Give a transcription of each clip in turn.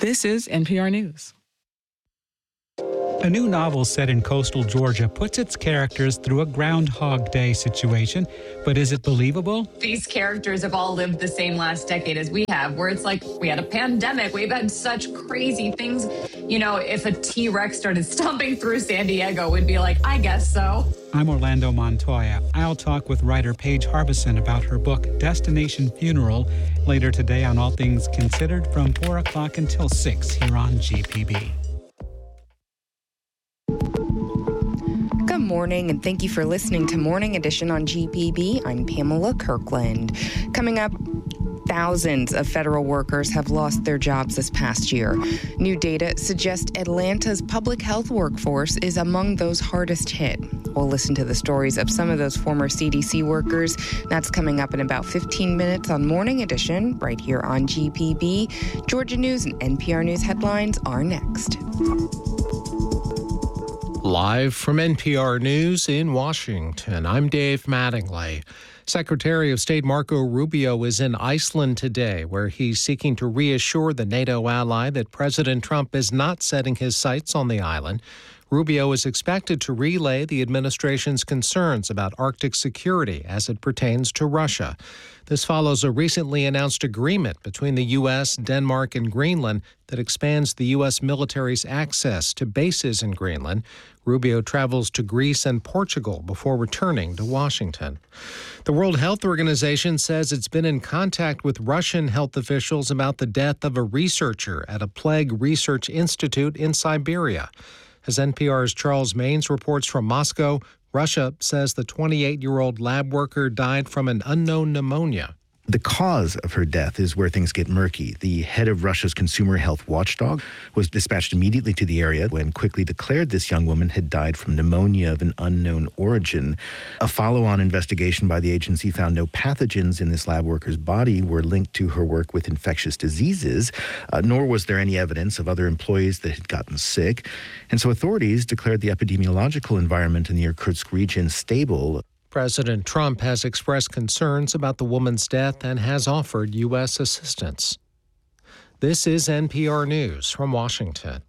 This is NPR News. A new novel set in coastal Georgia puts its characters through a Groundhog Day situation, but is it believable? These characters have all lived the same last decade as we have, where it's like we had a pandemic, we've had such crazy things. You know, if a T-Rex started stomping through San Diego, we'd be like, I guess so. I'm Orlando Montoya. I'll talk with writer Paige Harbison about her book, Destination Funeral, later today on All Things Considered from 4 o'clock until 6 here on GPB. Good morning, and thank you for listening to Morning Edition on GPB. I'm Pamela Kirkland. Coming up, thousands of federal workers have lost their jobs this past year. New data suggests Atlanta's public health workforce is among those hardest hit. We'll listen to the stories of some of those former CDC workers. That's coming up in about 15 minutes on Morning Edition, right here on GPB. Georgia News and NPR News headlines are next. Live from NPR News in Washington, I'm Dave Mattingly. Secretary of State Marco Rubio is in Iceland today, where he's seeking to reassure the NATO ally that President Trump is not setting his sights on the island. Rubio is expected to relay the administration's concerns about Arctic security as it pertains to Russia. This follows a recently announced agreement between the U.S., Denmark, and Greenland that expands the U.S. military's access to bases in Greenland. Rubio travels to Greece and Portugal before returning to Washington. The World Health Organization says it's been in contact with Russian health officials about the death of a researcher at a plague research institute in Siberia. As NPR's Charles Maines reports from Moscow, Russia says the 28-year-old lab worker died from an unknown pneumonia. The cause of her death is where things get murky. The head of Russia's consumer health watchdog was dispatched immediately to the area and quickly declared this young woman had died from pneumonia of an unknown origin. A follow-on investigation by the agency found no pathogens in this lab worker's body were linked to her work with infectious diseases, nor was there any evidence of other employees that had gotten sick. And so authorities declared the epidemiological environment in the Irkutsk region stable. President Trump has expressed concerns about the woman's death and has offered U.S. assistance. This is NPR News from Washington.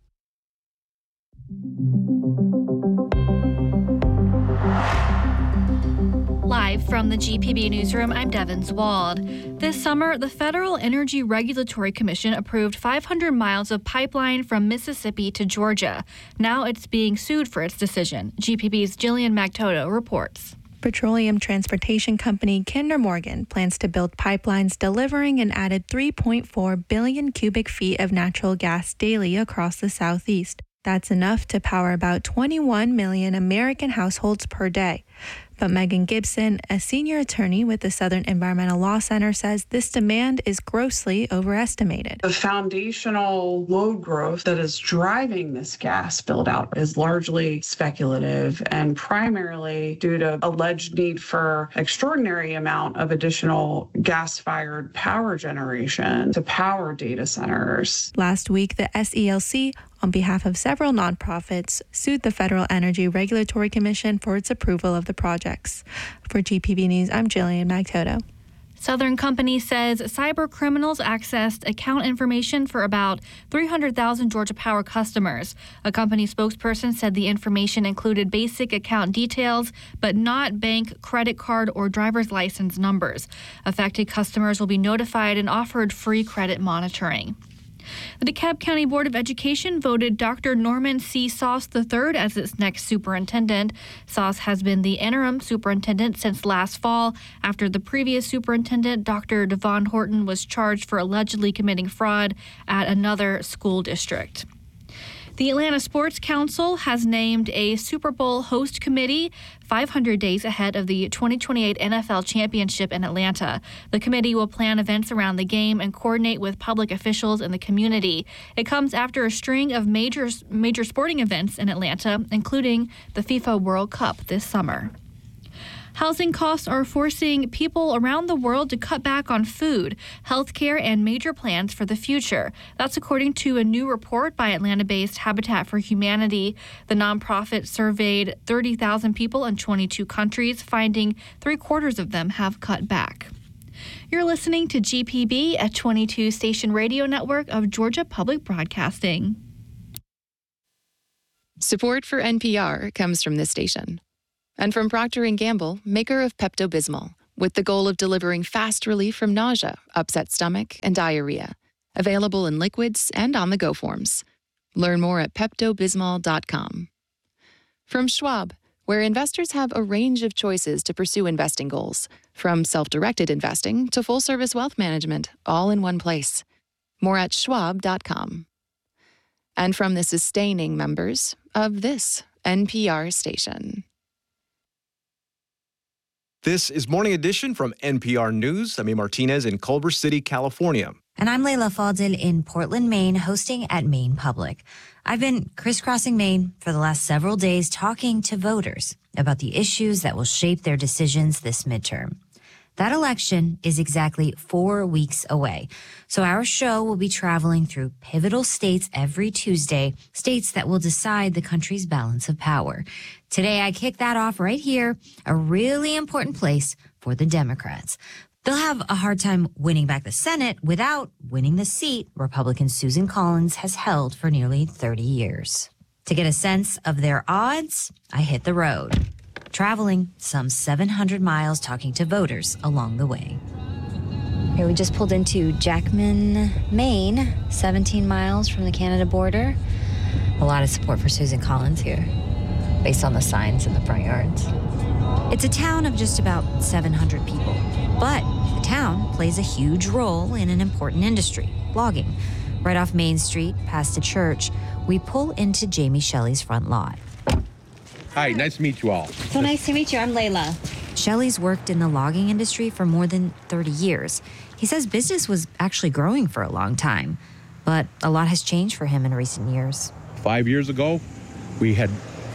Live from the GPB Newsroom, I'm Devin Zwald. This summer, the Federal Energy Regulatory Commission approved 500 miles of pipeline from Mississippi to Georgia. Now it's being sued for its decision. GPB's Jillian Magtoto reports. Petroleum transportation company Kinder Morgan plans to build pipelines delivering an added 3.4 billion cubic feet of natural gas daily across the Southeast. That's enough to power about 21 million American households per day. But Megan Gibson, a senior attorney with the Southern Environmental Law Center, says this demand is grossly overestimated. The foundational load growth that is driving this gas build-out is largely speculative and primarily due to alleged need for extraordinary amount of additional gas-fired power generation to power data centers. Last week, the SELC, on behalf of several nonprofits, sued the Federal Energy Regulatory Commission for its approval of the projects. For GPB News, I'm Jillian Magtoto. Southern Company says cyber criminals accessed account information for about 300,000 Georgia Power customers. A company spokesperson said the information included basic account details, but not bank, credit card, or driver's license numbers. Affected customers will be notified and offered free credit monitoring. The DeKalb County Board of Education voted Dr. Norman C. Sauce III as its next superintendent. Sauce has been the interim superintendent since last fall after the previous superintendent, Dr. Devon Horton, was charged for allegedly committing fraud at another school district. The Atlanta Sports Council has named a Super Bowl host committee 500 days ahead of the 2028 NFL Championship in Atlanta. The committee will plan events around the game and coordinate with public officials in the community. It comes after a string of major sporting events in Atlanta, including the FIFA World Cup this summer. Housing costs are forcing people around the world to cut back on food, healthcare, and major plans for the future. That's according to a new report by Atlanta-based Habitat for Humanity. The nonprofit surveyed 30,000 people in 22 countries, finding 3/4 of them have cut back. You're listening to GPB at 22 Station Radio Network of Georgia Public Broadcasting. Support for NPR comes from this station and from Procter & Gamble, maker of Pepto-Bismol, with the goal of delivering fast relief from nausea, upset stomach, and diarrhea. Available in liquids and on-the-go forms. Learn more at PeptoBismol.com. From Schwab, where investors have a range of choices to pursue investing goals, from self-directed investing to full-service wealth management, all in one place. More at Schwab.com. And from the sustaining members of this NPR station. This is Morning Edition from NPR News. I'm A. Martinez in Culver City, California. And I'm Layla Fadil in Portland, Maine, hosting at Maine Public. I've been crisscrossing Maine for the last several days talking to voters about the issues that will shape their decisions this midterm. That election is exactly 4 weeks away. So our show will be traveling through pivotal states every Tuesday, states that will decide the country's balance of power. Today, I kick that off right here, a really important place for the Democrats. They'll have a hard time winning back the Senate without winning the seat Republican Susan Collins has held for nearly 30 years. To get a sense of their odds, I hit the road, traveling some 700 miles talking to voters along the way. Here we just pulled into Jackman, Maine, 17 miles from the Canada border. A lot of support for Susan Collins here, based on the signs in the front yards. It's a town of just about 700 people, but the town plays a huge role in an important industry, logging. Right off Main Street, past a church, we pull into Jamie Shelley's front lot. Hi, nice to meet you all. So nice to meet you. I'm Layla. Shelley's worked in the logging industry for more than 30 years. He says business was actually growing for a long time, but a lot has changed for him in recent years. 5 years ago, we had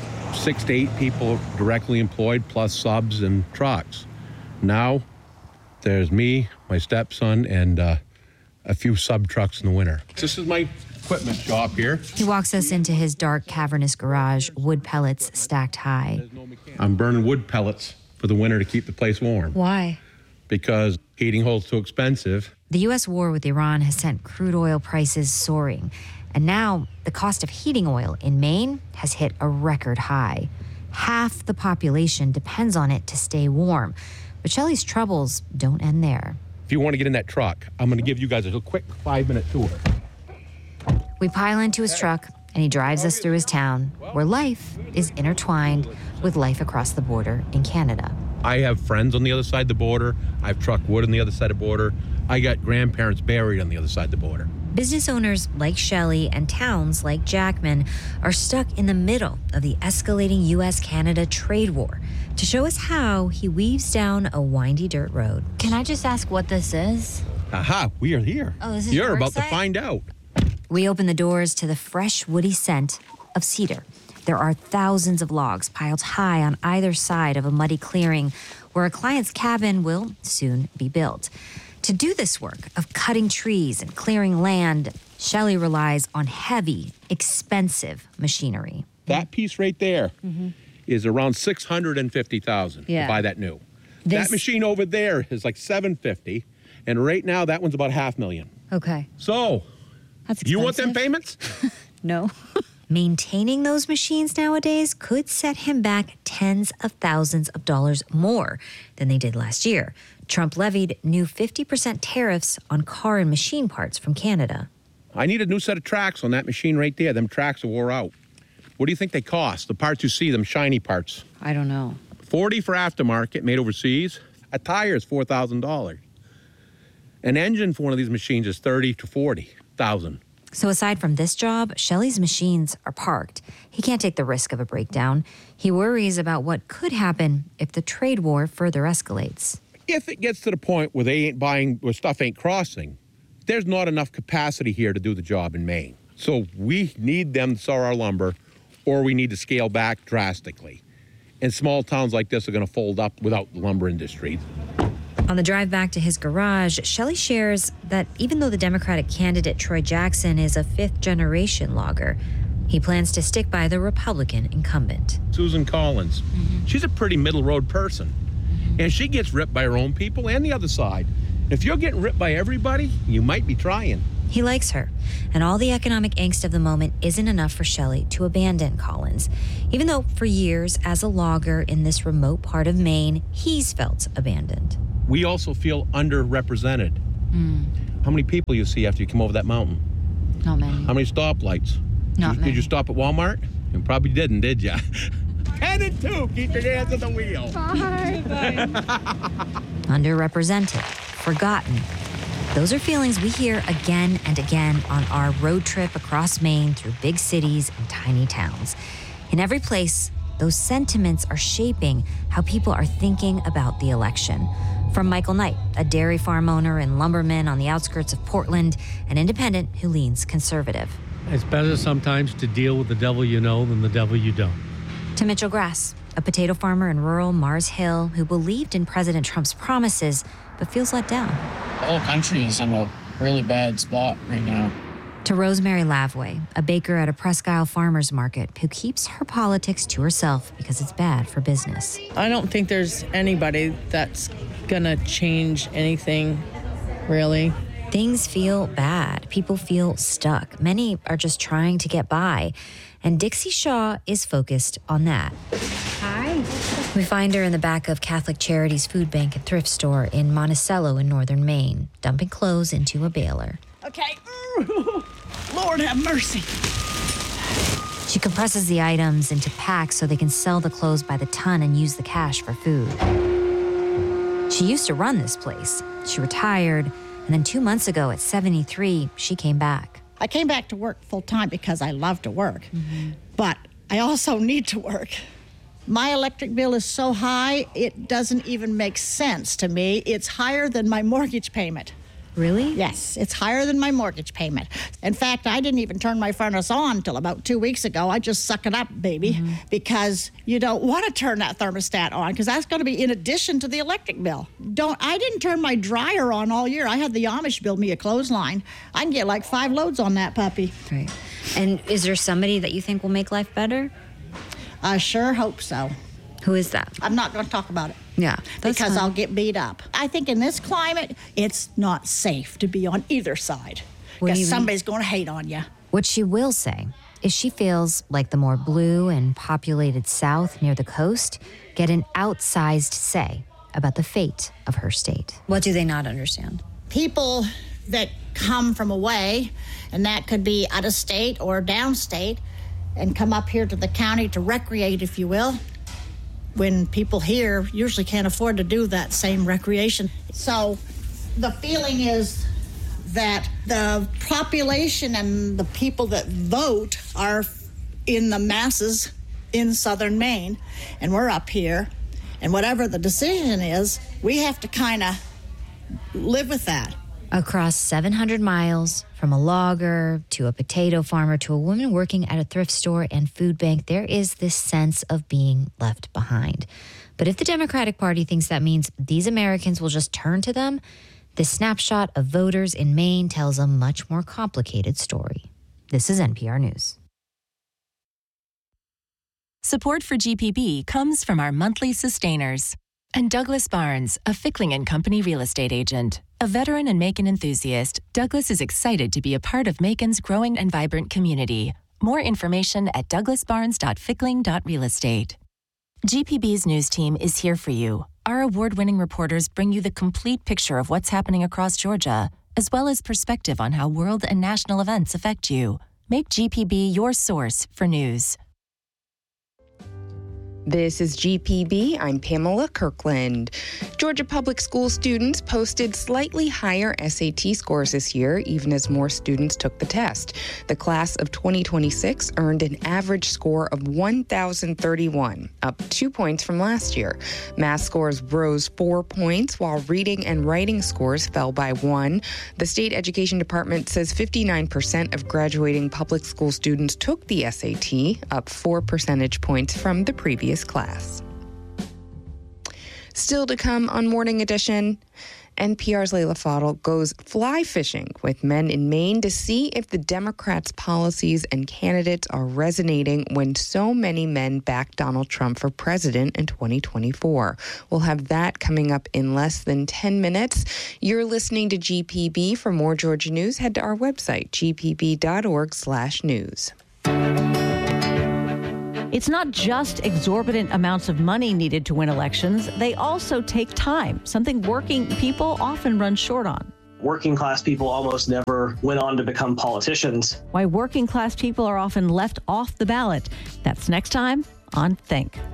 6 to 8 people directly employed, plus subs and trucks. Now, there's me, my stepson, and a few sub trucks in the winter. This is my equipment shop here. He walks us into his dark, cavernous garage, wood pellets stacked high. I'm burning wood pellets for the winter to keep the place warm. Why? Because heating oil's too expensive. The U.S. war with Iran has sent crude oil prices soaring. And now the cost of heating oil in Maine has hit a record high. Half the population depends on it to stay warm. But Shelley's troubles don't end there. If you want to get in that truck, I'm going to give you guys a quick 5-minute tour. We pile into his truck, and he drives us through his town, where life is intertwined with life across the border in Canada. I have friends on the other side of the border. I've trucked wood on the other side of the border. I got grandparents buried on the other side of the border. Business owners like Shelley and towns like Jackman are stuck in the middle of the escalating U.S.-Canada trade war. To show us how, he weaves down a windy dirt road. Can I just ask what this is? Aha, we are here. Oh, this is You're your about site? to find out. We open the doors to the fresh, woody scent of cedar. There are thousands of logs piled high on either side of a muddy clearing where a client's cabin will soon be built. To do this work of cutting trees and clearing land, Shelley relies on heavy, expensive machinery. That piece right there is around $650,000 to buy that new. That machine over there is like $750,000, and right now that one's about $500,000. Okay. So, That's expensive. You want them payments? No. Maintaining those machines nowadays could set him back tens of thousands of dollars more than they did last year. Trump levied new 50% tariffs on car and machine parts from Canada. I need a new set of tracks on that machine right there. Them tracks are wore out. What do you think they cost? The parts you see, them shiny parts. I don't know. $40,000 for aftermarket, made overseas. A tire is $4,000. An engine for one of these machines is $30,000 to $40,000. So aside from this job, Shelley's machines are parked. He can't take the risk of a breakdown. He worries about what could happen if the trade war further escalates. If it gets to the point where they ain't buying, where stuff ain't crossing, there's not enough capacity here to do the job in Maine. So we need them to sell our lumber, or we need to scale back drastically. And small towns like this are going to fold up without the lumber industry. On the drive back to his garage, Shelley shares that even though the Democratic candidate Troy Jackson is a fifth-generation logger, he plans to stick by the Republican incumbent. Susan Collins, she's a pretty middle-road person. And she gets ripped by her own people and the other side. If you're getting ripped by everybody, you might be trying. He likes her, and all the economic angst of the moment isn't enough for Shelley to abandon Collins. Even though for years, as a logger in this remote part of Maine, he's felt abandoned. We also feel underrepresented. How many people you see after you come over that mountain? Not many. How many stoplights? Not many. Did you stop at Walmart? You probably didn't, did you? 10 and 2, keep your hands on the wheel. Bye. Underrepresented, forgotten. Those are feelings we hear again and again on our road trip across Maine through big cities and tiny towns. In every place, those sentiments are shaping how people are thinking about the election. From Michael Knight, a dairy farm owner and lumberman on the outskirts of Portland, an independent who leans conservative. It's better sometimes to deal with the devil you know than the devil you don't. To Mitchell Grass, a potato farmer in rural Mars Hill who believed in President Trump's promises but feels let down. The whole country is in a really bad spot right now. To Rosemary Lavway, a baker at a Presque Isle farmers market who keeps her politics to herself because it's bad for business. I don't think there's anybody that's gonna change anything, really. Things feel bad. People feel stuck. Many are just trying to get by. And Dixie Shaw is focused on that. Hi. We find her in the back of Catholic Charities Food Bank and Thrift Store in Monticello in northern Maine, dumping clothes into a baler. Okay. Lord have mercy. She compresses the items into packs so they can sell the clothes by the ton and use the cash for food. She used to run this place. She retired, and then 2 months ago at 73, she came back. I came back to work full time because I love to work, but I also need to work. My electric bill is so high, it doesn't even make sense to me. It's higher than my mortgage payment. Really? Yes, it's higher than my mortgage payment. In fact, I didn't even turn my furnace on until about 2 weeks ago. I just suck it up, baby, because you don't want to turn that thermostat on because that's going to be in addition to the electric bill. I didn't turn my dryer on all year. I had the Amish build me a clothesline. I can get like 5 loads on that puppy. Right. And is there somebody that you think will make life better? I sure hope so. Who is that? I'm not going to talk about it. Yeah, because fine. I'll get beat up. I think in this climate, it's not safe to be on either side because somebody's going to hate on you. What she will say is she feels like the more blue and populated South near the coast get an outsized say about the fate of her state. What do they not understand? People that come from away, and that could be out of state or downstate, and come up here to the county to recreate, if you will, when people here usually can't afford to do that same recreation. So the feeling is that the population and the people that vote are in the masses in southern Maine, and we're up here, and whatever the decision is, we have to kind of live with that. Across 700 miles, from a logger to a potato farmer to a woman working at a thrift store and food bank, there is this sense of being left behind. But if the Democratic Party thinks that means these Americans will just turn to them, this snapshot of voters in Maine tells a much more complicated story. This is NPR News. Support for GPB comes from our monthly sustainers. And Douglas Barnes, a Fickling & Company real estate agent. A veteran and Macon enthusiast, Douglas is excited to be a part of Macon's growing and vibrant community. More information at douglasbarnes.fickling.realestate. GPB's news team is here for you. Our award-winning reporters bring you the complete picture of what's happening across Georgia, as well as perspective on how world and national events affect you. Make GPB your source for news. This is GPB. I'm Pamela Kirkland. Georgia public school students posted slightly higher SAT scores this year, even as more students took the test. The class of 2026 earned an average score of 1,031, up 2 points from last year. Math scores rose 4 points, while reading and writing scores fell by 1. The state education department says 59% of graduating public school students took the SAT, up 4 percentage points from the previous class. Still to come on Morning Edition, NPR's Leila Fadel goes fly fishing with men in Maine to see if the Democrats' policies and candidates are resonating when so many men back Donald Trump for president in 2024. We'll have that coming up in less than 10 minutes. You're listening to GPB. For more Georgia news, head to our website, gpb.org/news. It's not just exorbitant amounts of money needed to win elections. They also take time, something working people often run short on. Working class people almost never went on to become politicians. Why working class people are often left off the ballot. That's next time on Think.